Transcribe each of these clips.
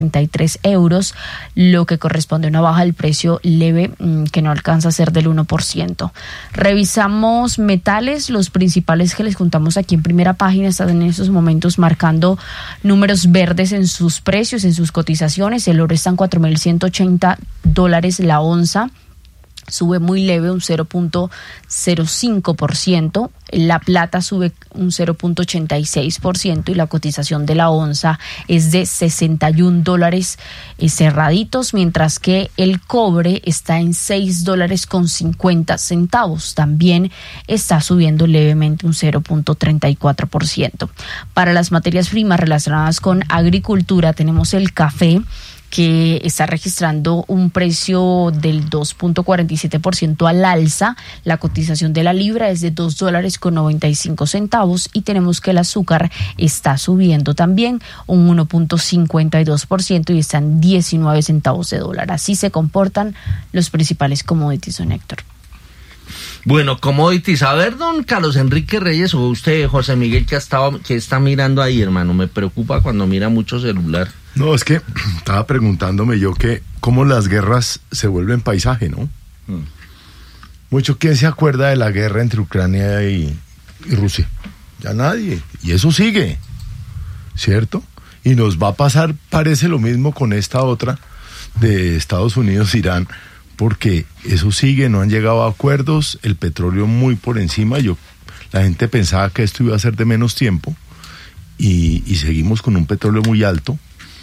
33 euros, lo que corresponde a una baja del precio leve que no alcanza a ser del 1%. Revisamos metales, los principales que les contamos aquí en primera página están en estos momentos marcando números verdes en sus precios, en sus cotizaciones. El oro está en $4,180 la onza, sube muy leve, un 0.05%, la plata sube un 0.86% y la cotización de la onza es de $61 cerraditos, mientras que el cobre está en $6.50, también está subiendo levemente un 0.34%. Para las materias primas relacionadas con agricultura tenemos el café, que está registrando un precio del 2.47% al alza. La cotización de la libra es de $2.95 y tenemos que el azúcar está subiendo también un 1.52% y está en 19 centavos de dólar. Así se comportan los principales commodities, don Héctor. Bueno, commodities. A ver, don Carlos Enrique Reyes, o usted, José Miguel, que está mirando ahí, hermano. Me preocupa cuando mira mucho celular. No, es que estaba preguntándome yo que cómo las guerras se vuelven paisaje, ¿no? Mucho, ¿quién se acuerda de la guerra entre Ucrania y Rusia? Ya nadie. Y eso sigue, ¿cierto? Y nos va a pasar, parece lo mismo con esta otra de Estados Unidos-Irán, porque eso sigue, no han llegado a acuerdos, el petróleo muy por encima. La gente pensaba que esto iba a ser de menos tiempo y seguimos con un petróleo muy alto.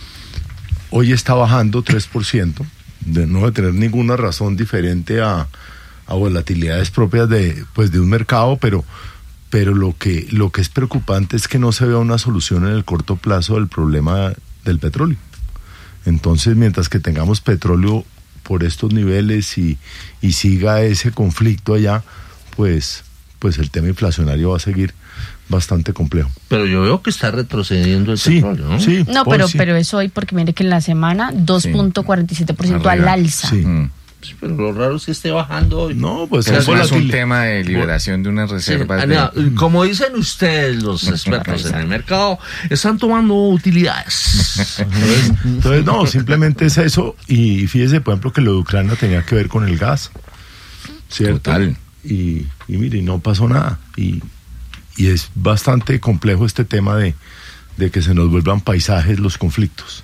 Hoy está bajando 3%, de no de tener ninguna razón diferente a volatilidades propias de un mercado, pero lo que es preocupante es que no se vea una solución en el corto plazo del problema del petróleo. Entonces, mientras que tengamos petróleo por estos niveles y siga ese conflicto allá, pues el tema inflacionario va a seguir bastante complejo. Pero yo veo que está retrocediendo el petróleo, ¿no? Sí, no, pero es hoy, porque mire que en la semana 2.47% al alza. Sí. Pero lo raro es que esté bajando hoy. No, pues es un tema de liberación de unas reservas. Como dicen ustedes, los expertos en el mercado, están tomando utilidades. Entonces, no, simplemente es eso. Y fíjese, por ejemplo, que lo de Ucrania tenía que ver con el gas, ¿cierto? Total. Y mire, no pasó nada. Y es bastante complejo este tema de que se nos vuelvan paisajes los conflictos.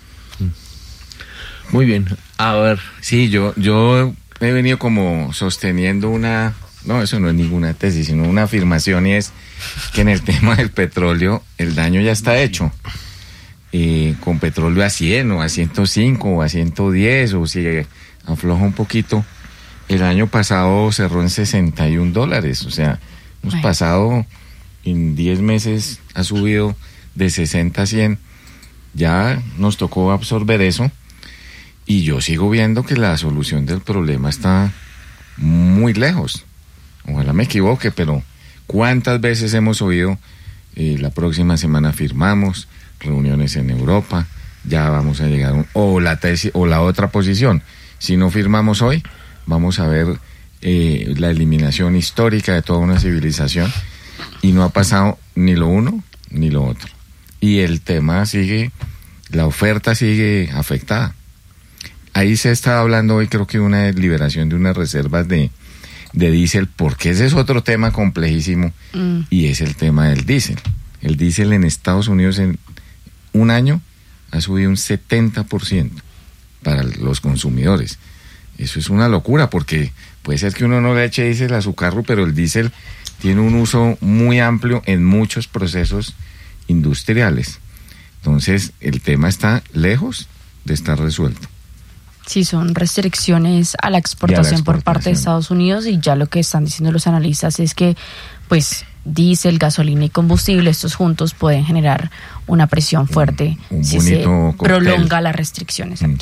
Muy bien, a ver. Sí, yo he venido como sosteniendo no, eso no es ninguna tesis, sino una afirmación, y es que en el tema del petróleo el daño ya está hecho. Con petróleo a 100 o a 105 o a 110, o si afloja un poquito, el año pasado cerró en $61, o sea, hemos pasado en 10 meses, ha subido de 60 a 100, ya nos tocó absorber eso. Y yo sigo viendo que la solución del problema está muy lejos. Ojalá me equivoque, pero ¿cuántas veces hemos oído la próxima semana firmamos, reuniones en Europa, ya vamos a llegar o la tesis o la otra posición? Si no firmamos hoy, vamos a ver la eliminación histórica de toda una civilización, y no ha pasado ni lo uno ni lo otro. Y el tema sigue, la oferta sigue afectada. Ahí se está hablando hoy, creo que una liberación de unas reservas de diésel, porque ese es otro tema complejísimo, y es el tema del diésel. El diésel en Estados Unidos en un año ha subido un 70% para los consumidores. Eso es una locura, porque puede ser que uno no le eche diésel a su carro, pero el diésel tiene un uso muy amplio en muchos procesos industriales. Entonces, el tema está lejos de estar resuelto. Sí, son restricciones a la exportación por parte de Estados Unidos, y ya lo que están diciendo los analistas es que, pues, diésel, gasolina y combustible, estos juntos pueden generar una presión fuerte si se prolonga la restricción. Exacto.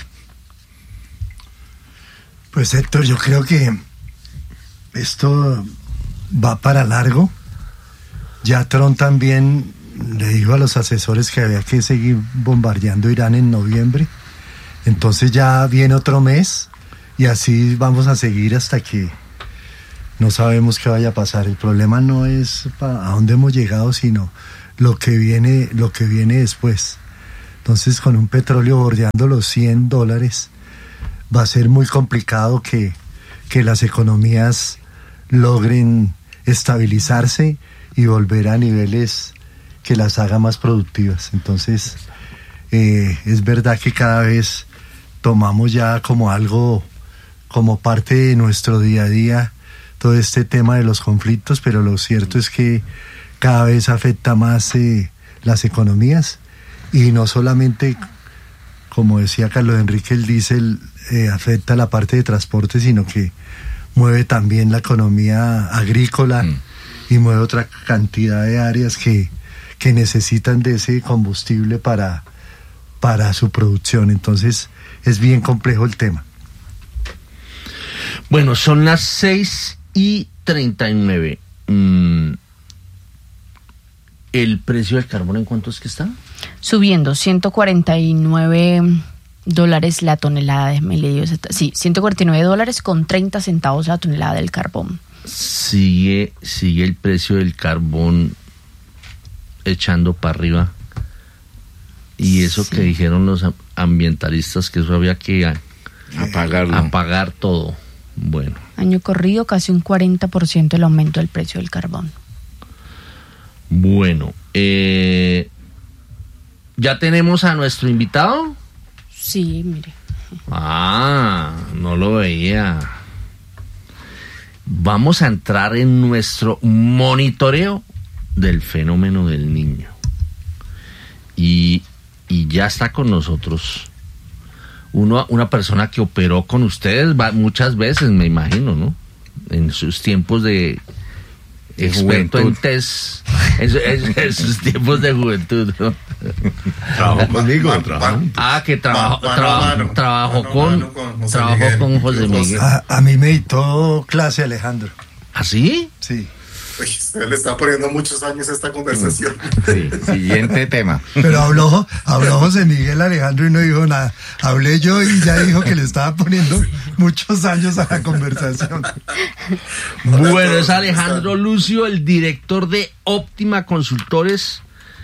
Pues, Héctor, yo creo que esto va para largo. Ya Trump también le dijo a los asesores que había que seguir bombardeando Irán en noviembre. Entonces ya viene otro mes y así vamos a seguir hasta que no sabemos qué vaya a pasar. El problema no es a dónde hemos llegado, sino lo que viene después. Entonces, con un petróleo bordeando los $100, va a ser muy complicado que las economías logren estabilizarse y volver a niveles que las haga más productivas. Entonces, es verdad que cada vez tomamos ya como algo, como parte de nuestro día a día, todo este tema de los conflictos, pero lo cierto es que cada vez afecta más las economías, y no solamente, como decía Carlos Enrique, el diésel afecta la parte de transporte, sino que mueve también la economía agrícola y mueve otra cantidad de áreas que necesitan de ese combustible para su producción. Entonces es bien complejo el tema. Bueno, son las 6:39. ¿El precio del carbón en cuánto es que está? Subiendo, $149 la tonelada de $149 con 30 centavos la tonelada del carbón. Sigue el precio del carbón echando para arriba. Y eso que dijeron los ambientalistas, que eso había que apagar todo. Bueno. Año corrido, casi un 40% el aumento del precio del carbón. Bueno, ¿ya tenemos a nuestro invitado? Sí, mire. No lo veía. Vamos a entrar en nuestro monitoreo del fenómeno del Niño. Y ya está con nosotros una persona que operó con ustedes muchas veces, me imagino, ¿no? En sus tiempos de experto en test, en sus tiempos de juventud, ¿no? Trabajó conmigo. Trabajó con José Miguel. A mí me dictó clase Alejandro. ¿Ah, sí? Sí. Uy, usted le está poniendo muchos años a esta conversación. Sí, siguiente tema. Pero habló José Miguel Alejandro y no dijo nada. Hablé yo y ya dijo que le estaba poniendo muchos años a la conversación. Bueno, es Alejandro Lucio, el director de Óptima Consultores,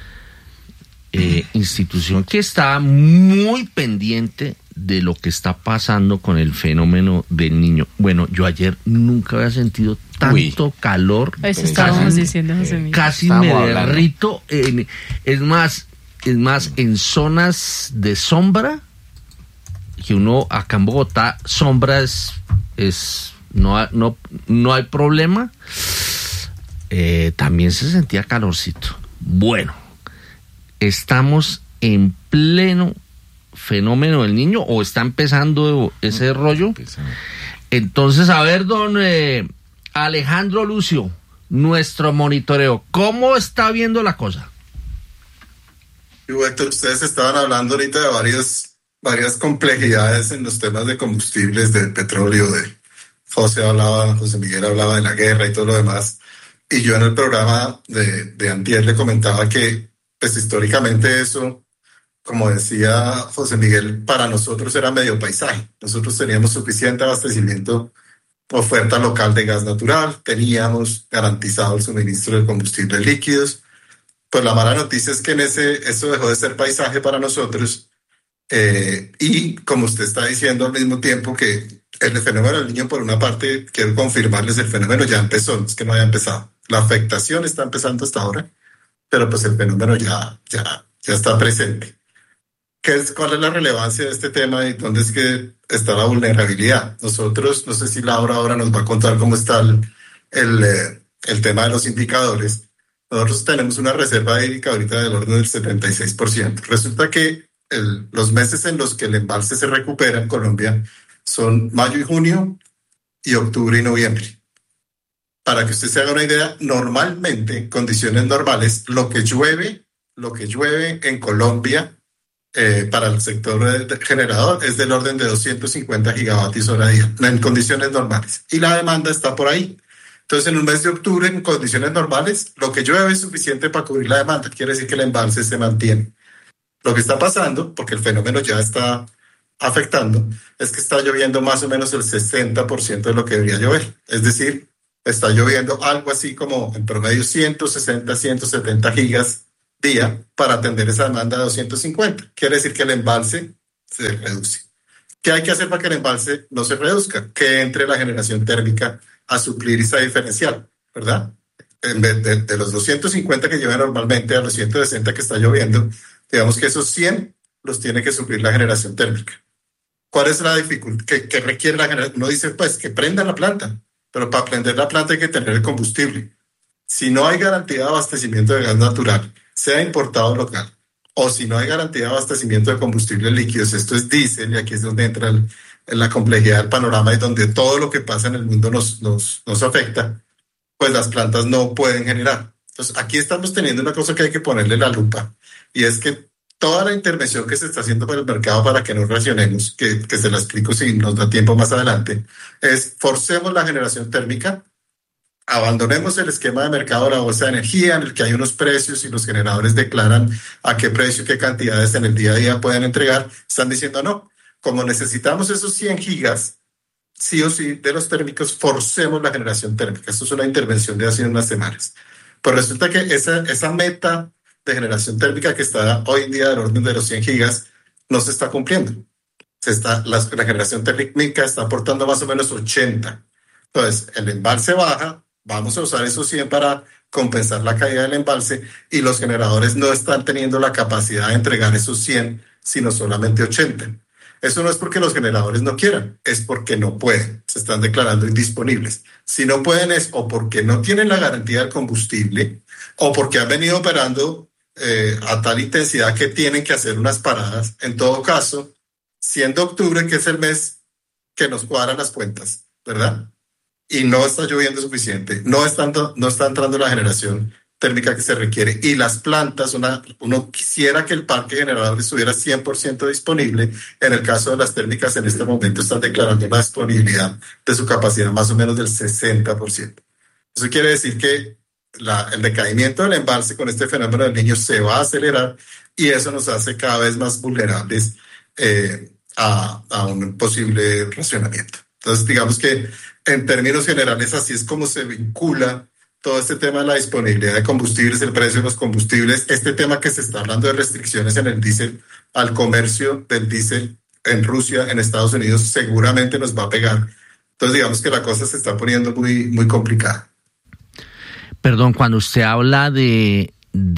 institución que está muy pendiente de lo que está pasando con el fenómeno del Niño. Bueno, yo ayer nunca había sentido tanto calor. Eso estábamos diciendo, José Miguel. Casi me derrito. Es más, en zonas de sombra, que uno acá en Bogotá, sombra no hay problema. También se sentía calorcito. Bueno, estamos en pleno fenómeno del Niño, o está empezando ese rollo. Entonces, a ver, don Alejandro Lucio, nuestro monitoreo, ¿cómo está viendo la cosa? Héctor, ustedes estaban hablando ahorita de varias complejidades en los temas de combustibles, del petróleo, José Miguel hablaba de la guerra y todo lo demás, y yo en el programa de antier le comentaba que, pues, históricamente eso, como decía José Miguel, para nosotros era medio paisaje. Nosotros teníamos suficiente abastecimiento, oferta local de gas natural, teníamos garantizado el suministro de combustibles líquidos. Pues la mala noticia es que eso dejó de ser paisaje para nosotros, y como usted está diciendo al mismo tiempo que el fenómeno del Niño, por una parte, quiero confirmarles, el fenómeno ya empezó, no es que no haya empezado. La afectación está empezando hasta ahora, pero pues el fenómeno ya está presente. ¿Cuál es la relevancia de este tema y dónde es que está la vulnerabilidad? Nosotros, no sé si Laura ahora nos va a contar cómo está el tema de los indicadores. Nosotros tenemos una reserva hídrica ahorita del orden del 76%. Resulta que los meses en los que el embalse se recupera en Colombia son mayo y junio y octubre y noviembre. Para que usted se haga una idea, normalmente, en condiciones normales, lo que llueve en Colombia para el sector generador es del orden de 250 gigavatios hora día, en condiciones normales. Y la demanda está por ahí. Entonces, en un mes de octubre, en condiciones normales, lo que llueve es suficiente para cubrir la demanda. Quiere decir que el embalse se mantiene. Lo que está pasando, porque el fenómeno ya está afectando, es que está lloviendo más o menos el 60% de lo que debería llover. Es decir, está lloviendo algo así como en promedio 160, 170 gigas día para atender esa demanda de 250. Quiere decir que el embalse se reduce. ¿Qué hay que hacer para que el embalse no se reduzca? Que entre la generación térmica a suplir esa diferencial, ¿verdad? En vez de los 250 que lleva normalmente a los 160 que está lloviendo, digamos que esos 100 los tiene que suplir la generación térmica. ¿Cuál es la dificultad que requiere la generación? Uno dice, pues, que prenda la planta, pero para prender la planta hay que tener el combustible. Si no hay garantía de abastecimiento de gas natural, sea importado local, o si no hay garantía de abastecimiento de combustibles líquidos, esto es diésel, y aquí es donde entra la complejidad del panorama y donde todo lo que pasa en el mundo nos afecta, pues las plantas no pueden generar. Entonces, aquí estamos teniendo una cosa que hay que ponerle la lupa, y es que toda la intervención que se está haciendo para el mercado para que no racionemos, que se la explico si nos da tiempo más adelante, es forcemos la generación térmica, abandonemos el esquema de mercado de la bolsa de energía en el que hay unos precios y los generadores declaran a qué precio, qué cantidades en el día a día pueden entregar. Están diciendo no, como necesitamos esos 100 gigas, sí o sí, de los térmicos, forcemos la generación térmica. Esto es una intervención de hace unas semanas. Pues resulta que esa meta de generación térmica que está hoy en día del orden de los 100 gigas no se está cumpliendo. La generación térmica está aportando más o menos 80. Entonces, el embalse baja, vamos a usar esos 100 para compensar la caída del embalse y los generadores no están teniendo la capacidad de entregar esos 100, sino solamente 80. Eso no es porque los generadores no quieran, es porque no pueden, se están declarando indisponibles. Si no pueden es o porque no tienen la garantía del combustible o porque han venido operando a tal intensidad que tienen que hacer unas paradas. En todo caso, siendo octubre, que es el mes que nos cuadran las cuentas, ¿verdad? Y no está lloviendo suficiente, no está entrando la generación térmica que se requiere y las plantas, uno quisiera que el parque generador estuviera 100% disponible. En el caso de las térmicas, en este momento están declarando una disponibilidad de su capacidad más o menos del 60%. Eso quiere decir que el decaimiento del embalse con este fenómeno del Niño se va a acelerar y eso nos hace cada vez más vulnerables a un posible racionamiento. Entonces, digamos que en términos generales así es como se vincula todo este tema de la disponibilidad de combustibles, el precio de los combustibles, este tema que se está hablando de restricciones en el diésel, al comercio del diésel en Rusia, en Estados Unidos, seguramente nos va a pegar. Entonces, digamos que la cosa se está poniendo muy, muy complicada. Perdón, cuando usted habla de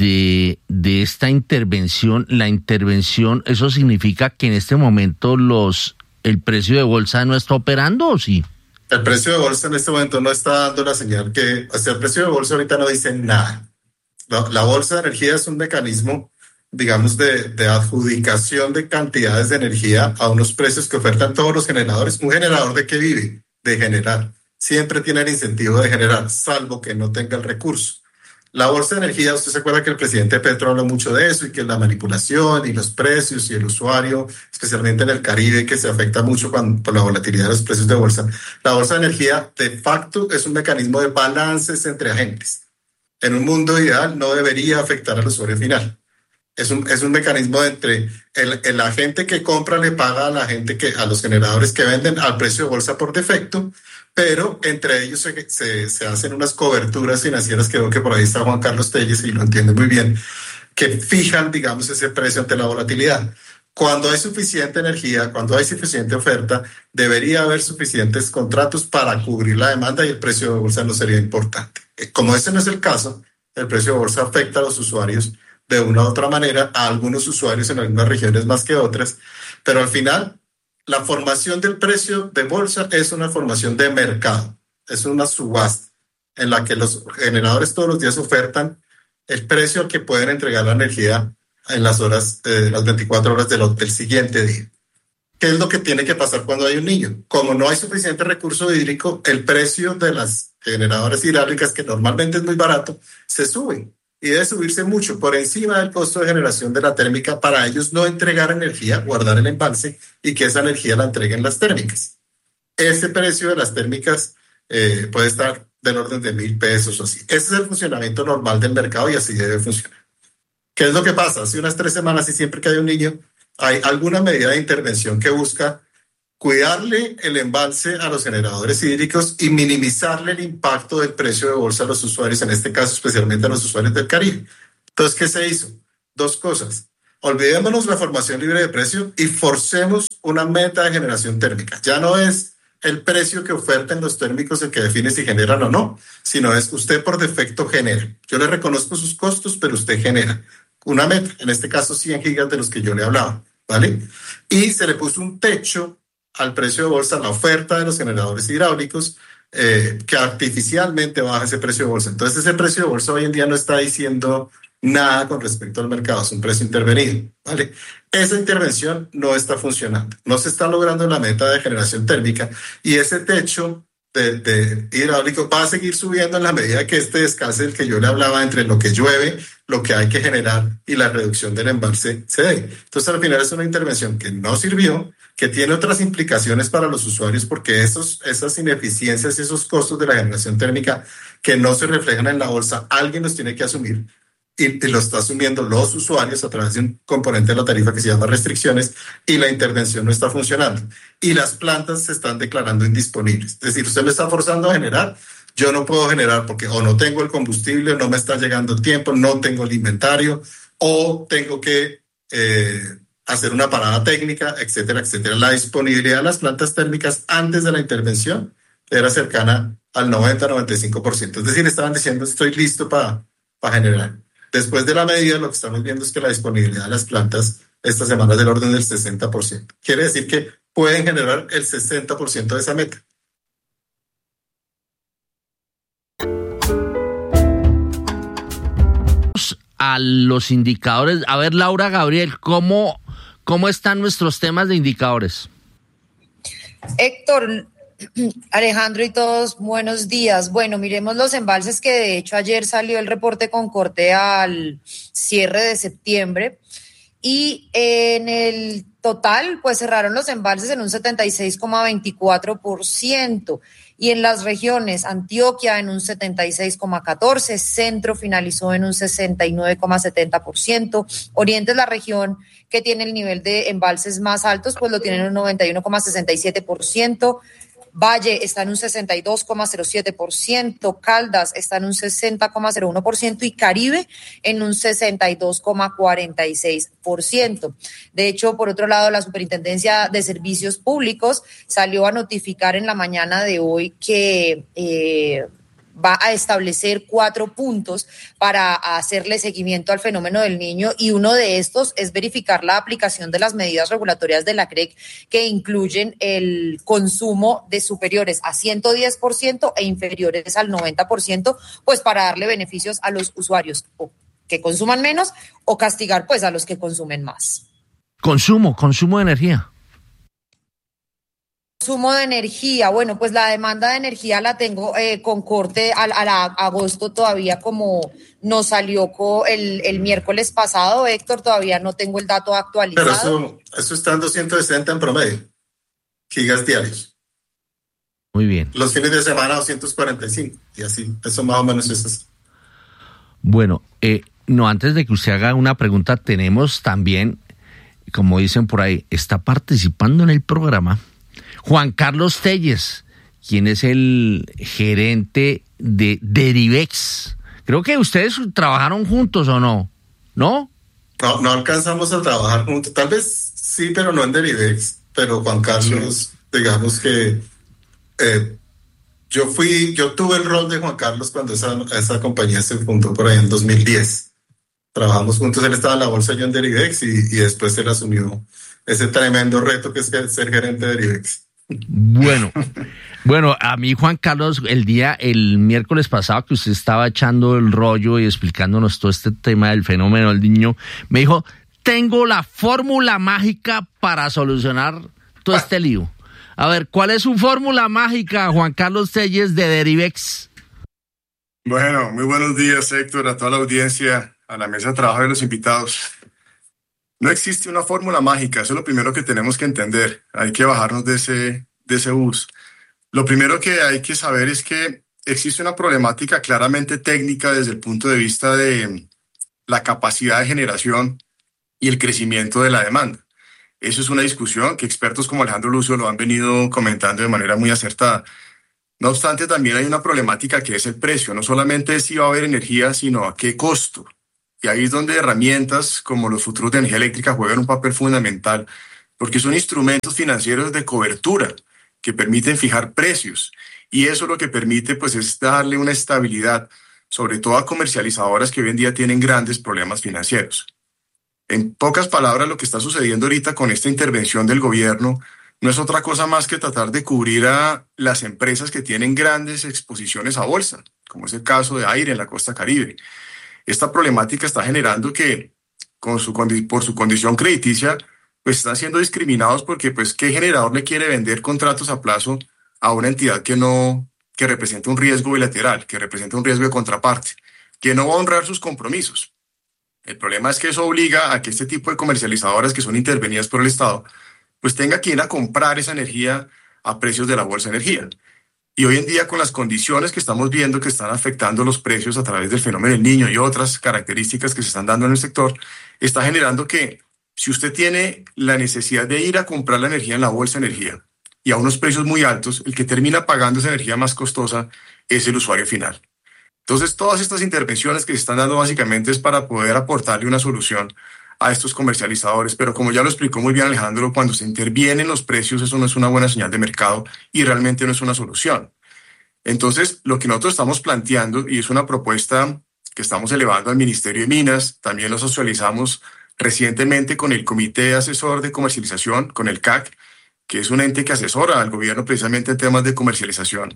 esta intervención, la intervención, ¿eso significa que en este momento el precio de bolsa no está operando o sí? El precio de bolsa en este momento no está dando la señal que, o sea, el precio de bolsa ahorita no dice nada. La bolsa de energía es un mecanismo, digamos, de adjudicación de cantidades de energía a unos precios que ofertan todos los generadores. ¿Un generador de qué vive? De generar. Siempre tiene el incentivo de generar, salvo que no tenga el recurso. La bolsa de energía, usted se acuerda que el presidente Petro habló mucho de eso y que la manipulación y los precios y el usuario, especialmente en el Caribe, que se afecta mucho por la volatilidad de los precios de bolsa. La bolsa de energía, de facto, es un mecanismo de balances entre agentes. En un mundo ideal no debería afectar al usuario final. Es un mecanismo entre el agente que compra le paga a los generadores que venden al precio de bolsa por defecto, pero entre ellos se hacen unas coberturas financieras, creo que por ahí está Juan Carlos Telles y lo entiende muy bien, que fijan, digamos, ese precio ante la volatilidad. Cuando hay suficiente energía, cuando hay suficiente oferta, debería haber suficientes contratos para cubrir la demanda y el precio de bolsa no sería importante. Como ese no es el caso, el precio de bolsa afecta a los usuarios de una u otra manera, a algunos usuarios en algunas regiones más que otras, pero al final la formación del precio de bolsa es una formación de mercado, es una subasta en la que los generadores todos los días ofertan el precio al que pueden entregar la energía en las 24 horas del siguiente día. ¿Qué es lo que tiene que pasar cuando hay un niño? Como no hay suficiente recurso hídrico, el precio de las generadoras hidráulicas, que normalmente es muy barato, se sube. Y debe subirse mucho por encima del costo de generación de la térmica para ellos no entregar energía, guardar el embalse y que esa energía la entreguen las térmicas. Ese precio de las térmicas puede estar del orden de $1,000 o así. Ese es el funcionamiento normal del mercado y así debe funcionar. ¿Qué es lo que pasa? Hace unas 3 semanas y siempre que hay un niño, hay alguna medida de intervención que busca cuidarle el embalse a los generadores hídricos y minimizarle el impacto del precio de bolsa a los usuarios, en este caso especialmente a los usuarios del Caribe. Entonces, ¿qué se hizo? Dos cosas. Olvidémonos la formación libre de precio y forcemos una meta de generación térmica. Ya no es el precio que oferten los térmicos el que define si generan o no, sino es usted por defecto genera. Yo le reconozco sus costos, pero usted genera una meta, en este caso 100 gigas de los que yo le hablaba, ¿vale? Y se le puso un techo al precio de bolsa, la oferta de los generadores hidráulicos, que artificialmente baja ese precio de bolsa. Entonces ese precio de bolsa hoy en día no está diciendo nada con respecto al mercado, es un precio intervenido, ¿vale? Esa intervención no está funcionando, no se está logrando la meta de generación térmica y ese techo de hidráulico va a seguir subiendo en la medida que este descalce del que yo le hablaba entre lo que llueve, lo que hay que generar y la reducción del embalse se dé. Entonces al final es una intervención que no sirvió, que tiene otras implicaciones para los usuarios porque esas ineficiencias y esos costos de la generación térmica que no se reflejan en la bolsa, alguien los tiene que asumir. Y lo está asumiendo los usuarios a través de un componente de la tarifa que se llama restricciones y la intervención no está funcionando. Y las plantas se están declarando indisponibles. Es decir, usted me está forzando a generar, yo no puedo generar porque o no tengo el combustible, no me está llegando el tiempo, no tengo el inventario o tengo que hacer una parada técnica, etcétera, etcétera. La disponibilidad de las plantas térmicas antes de la intervención era cercana al 90-95%. Es decir, estaban diciendo estoy listo para generar. Después de la medida, lo que estamos viendo es que la disponibilidad de las plantas esta semana es del orden del 60%. Quiere decir que pueden generar el 60% de esa meta. A los indicadores. A ver, Laura Gabriel, ¿cómo están nuestros temas de indicadores? Héctor, Alejandro y todos, buenos días. Bueno, miremos los embalses que de hecho ayer salió el reporte con corte al cierre de septiembre y en el total pues cerraron los embalses en un 76,24% y en las regiones Antioquia en un 76,14%, Centro finalizó en un 69,70%, Oriente es la región que tiene el nivel de embalses más altos, pues lo tienen en un 91,67%, Valle está en un 62,07%, Caldas está en un 60,01% y Caribe en un 62,46%. De hecho, por otro lado, la Superintendencia de Servicios Públicos salió a notificar en la mañana de hoy que va a establecer 4 puntos para hacerle seguimiento al fenómeno del Niño y uno de estos es verificar la aplicación de las medidas regulatorias de la CREC que incluyen el consumo de superiores a 110% e inferiores al 90%, pues para darle beneficios a los usuarios o que consuman menos o castigar pues a los que consumen más. Consumo de energía. Consumo de energía, bueno, pues la demanda de energía la tengo con corte a agosto todavía como nos salió el miércoles pasado, Héctor, todavía no tengo el dato actualizado. Pero eso está en 260 en promedio, gigas diarios. Muy bien. Los fines de semana 245 y así, eso más o menos es así. Bueno, no, antes de que usted haga una pregunta, tenemos también, como dicen por ahí, está participando en el programa Juan Carlos Telles, quien es el gerente de Derivex. Creo que ustedes trabajaron juntos, ¿o no? ¿No? No alcanzamos a trabajar juntos. Tal vez sí, pero no en Derivex. Pero Juan Carlos, digamos que yo tuve el rol de Juan Carlos cuando esa compañía se fundó por ahí en 2010. Trabajamos juntos, él estaba en la bolsa, yo en Derivex y después él asumió ese tremendo reto que es ser gerente de Derivex. Bueno, a mí Juan Carlos, el miércoles pasado que usted estaba echando el rollo y explicándonos todo este tema del fenómeno del Niño, me dijo, tengo la fórmula mágica para solucionar todo este lío. A ver, ¿cuál es su fórmula mágica, Juan Carlos Telles de Derivex? Bueno, muy buenos días, Héctor, a toda la audiencia, a la mesa de trabajo de los invitados. No existe una fórmula mágica, eso es lo primero que tenemos que entender. Hay que bajarnos de ese bus. Lo primero que hay que saber es que existe una problemática claramente técnica desde el punto de vista de la capacidad de generación y el crecimiento de la demanda. Eso es una discusión que expertos como Alejandro Lucio lo han venido comentando de manera muy acertada. No obstante, también hay una problemática que es el precio. No solamente si va a haber energía, sino a qué costo. Y ahí es donde herramientas como los futuros de energía eléctrica juegan un papel fundamental, porque son instrumentos financieros de cobertura que permiten fijar precios. Y eso lo que permite pues es darle una estabilidad, sobre todo a comercializadoras que hoy en día tienen grandes problemas financieros. En pocas palabras, lo que está sucediendo ahorita con esta intervención del gobierno no es otra cosa más que tratar de cubrir a las empresas que tienen grandes exposiciones a bolsa, como es el caso de Aire en la costa Caribe. Esta problemática está generando que, por su condición crediticia, pues están siendo discriminados porque, pues, ¿qué generador le quiere vender contratos a plazo a una entidad que representa un riesgo bilateral, que representa un riesgo de contraparte, que no va a honrar sus compromisos? El problema es que eso obliga a que este tipo de comercializadoras que son intervenidas por el Estado, pues tenga que ir a comprar esa energía a precios de la bolsa de energía. Y hoy en día, con las condiciones que estamos viendo que están afectando los precios a través del fenómeno del Niño y otras características que se están dando en el sector, está generando que si usted tiene la necesidad de ir a comprar la energía en la bolsa de energía y a unos precios muy altos, el que termina pagando esa energía más costosa es el usuario final. Entonces, todas estas intervenciones que se están dando básicamente es para poder aportarle una solución a estos comercializadores, pero como ya lo explicó muy bien Alejandro, cuando se intervienen los precios, eso no es una buena señal de mercado y realmente no es una solución. Entonces, lo que nosotros estamos planteando, y es una propuesta que estamos elevando al Ministerio de Minas, también lo socializamos recientemente con el Comité Asesor de Comercialización, con el CAC, que es un ente que asesora al gobierno precisamente en temas de comercialización,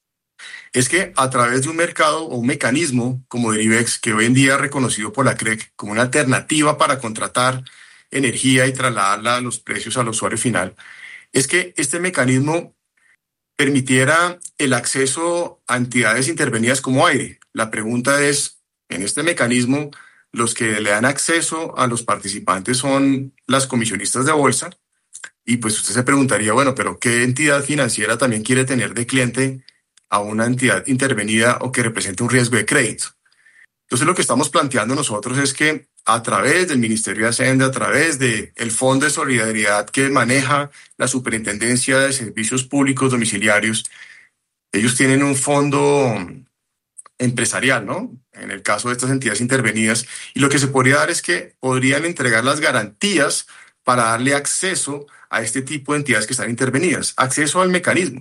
es que a través de un mercado o un mecanismo como Derivex, que hoy en día es reconocido por la CREC como una alternativa para contratar energía y trasladarla a los precios al usuario final, es que este mecanismo permitiera el acceso a entidades intervenidas como Aire. La pregunta es, en este mecanismo, los que le dan acceso a los participantes son las comisionistas de bolsa, y pues usted se preguntaría, bueno, pero ¿qué entidad financiera también quiere tener de cliente a una entidad intervenida o que represente un riesgo de crédito? Entonces, lo que estamos planteando nosotros es que a través del Ministerio de Hacienda, a través del Fondo de Solidaridad que maneja la Superintendencia de Servicios Públicos Domiciliarios, ellos tienen un fondo empresarial, ¿no? En el caso de estas entidades intervenidas, y lo que se podría dar es que podrían entregar las garantías para darle acceso a este tipo de entidades que están intervenidas, acceso al mecanismo.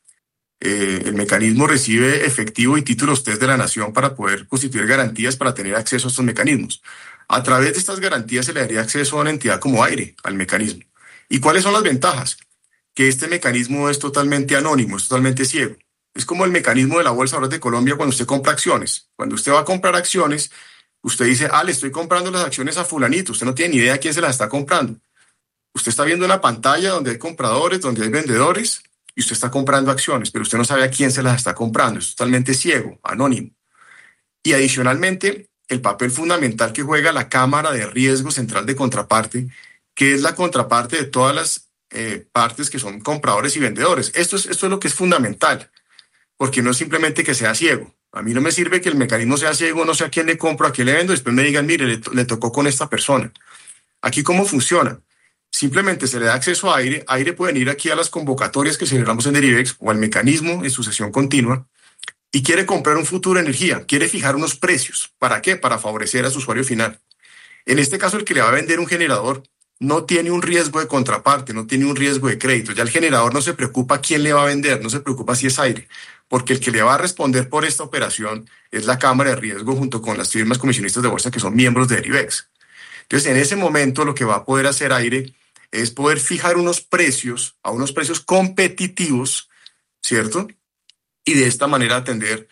El mecanismo recibe efectivo y títulos TES de la Nación para poder constituir garantías para tener acceso a estos mecanismos. A través de estas garantías se le daría acceso a una entidad como Aire, al mecanismo. ¿Y cuáles son las ventajas? Que este mecanismo es totalmente anónimo, es totalmente ciego. Es como el mecanismo de la Bolsa de Valores de Colombia cuando usted compra acciones. Cuando usted va a comprar acciones, usted dice, le estoy comprando las acciones a fulanito. Usted no tiene ni idea a quién se las está comprando. Usted está viendo una pantalla donde hay compradores, donde hay vendedores, y usted está comprando acciones, pero usted no sabe a quién se las está comprando. Es totalmente ciego, anónimo. Y adicionalmente, el papel fundamental que juega la Cámara de Riesgo Central de Contraparte, que es la contraparte de todas las partes que son compradores y vendedores. Esto es lo que es fundamental, porque no es simplemente que sea ciego. A mí no me sirve que el mecanismo sea ciego, no sé a quién le compro, a quién le vendo, después me digan, mire, le tocó con esta persona. Aquí, ¿cómo funciona? Simplemente se le da acceso a Aire. Aire pueden ir aquí a las convocatorias que celebramos en Derivex o al mecanismo en sucesión continua y quiere comprar un futuro de energía, quiere fijar unos precios. ¿Para qué? Para favorecer a su usuario final. En este caso, el que le va a vender un generador no tiene un riesgo de contraparte, no tiene un riesgo de crédito. Ya el generador no se preocupa quién le va a vender, no se preocupa si es Aire, porque el que le va a responder por esta operación es la Cámara de Riesgo junto con las firmas comisionistas de bolsa que son miembros de Derivex. Entonces, en ese momento, lo que va a poder hacer Aire es poder fijar unos precios a unos precios competitivos, ¿cierto? Y de esta manera atender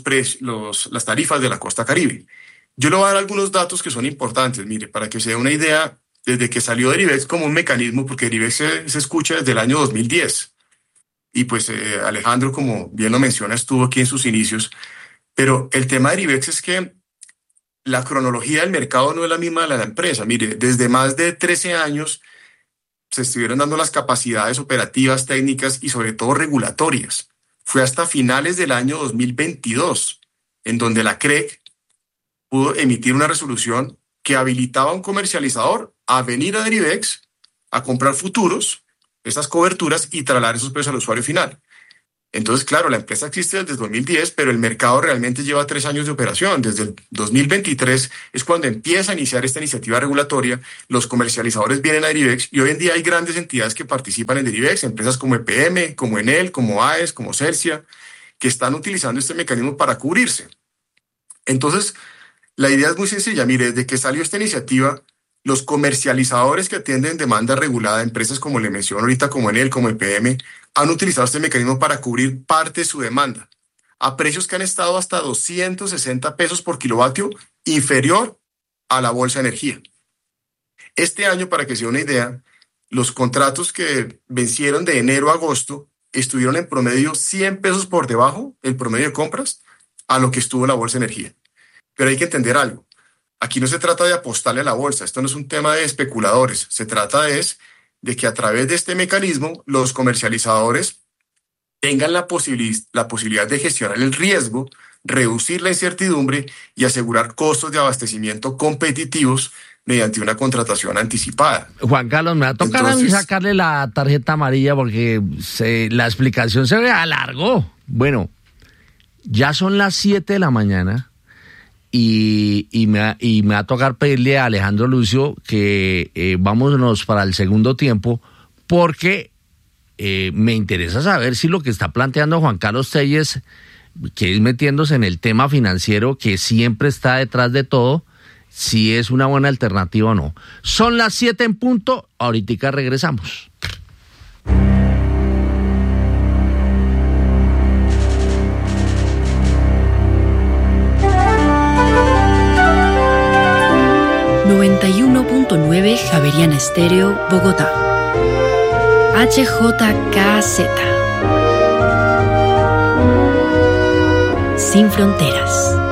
las tarifas de la costa Caribe. Yo le voy a dar algunos datos que son importantes, mire, para que se dé una idea, desde que salió Derivex como un mecanismo, porque Derivex se escucha desde el año 2010. Y pues Alejandro, como bien lo menciona, estuvo aquí en sus inicios. Pero el tema de Derivex es que la cronología del mercado no es la misma de la empresa. Mire, desde más de 13 años se estuvieron dando las capacidades operativas, técnicas y sobre todo regulatorias. Fue hasta finales del año 2022 en donde la CREC pudo emitir una resolución que habilitaba a un comercializador a venir a Derivex a comprar futuros, esas coberturas y trasladar esos precios al usuario final. Entonces, claro, la empresa existe desde 2010, pero el mercado realmente lleva 3 años de operación. Desde el 2023 es cuando empieza a iniciar esta iniciativa regulatoria. Los comercializadores vienen a Derivex y hoy en día hay grandes entidades que participan en Derivex, empresas como EPM, como Enel, como AES, como Cercia, que están utilizando este mecanismo para cubrirse. Entonces, la idea es muy sencilla. Mire, desde que salió esta iniciativa, los comercializadores que atienden demanda regulada, empresas como le menciono ahorita, como Enel, como EPM, han utilizado este mecanismo para cubrir parte de su demanda a precios que han estado hasta 260 pesos por kilovatio, inferior a la bolsa de energía. Este año, para que se dé una idea, los contratos que vencieron de enero a agosto estuvieron en promedio 100 pesos por debajo, el promedio de compras, a lo que estuvo la bolsa de energía. Pero hay que entender algo. Aquí no se trata de apostarle a la bolsa, esto no es un tema de especuladores, se trata de que a través de este mecanismo los comercializadores tengan la posibilidad de gestionar el riesgo, reducir la incertidumbre y asegurar costos de abastecimiento competitivos mediante una contratación anticipada. Juan Carlos, me va a tocar a mí sacarle la tarjeta amarilla porque la explicación se alargó. Bueno, ya son las 7 de la mañana. Y me va a tocar pedirle a Alejandro Lucio que vámonos para el segundo tiempo porque me interesa saber si lo que está planteando Juan Carlos Telles, que es metiéndose en el tema financiero que siempre está detrás de todo, si es una buena alternativa o no. Son las 7 en punto, ahorita regresamos. Javeriana Estéreo, Bogotá. HJKZ. Sin fronteras.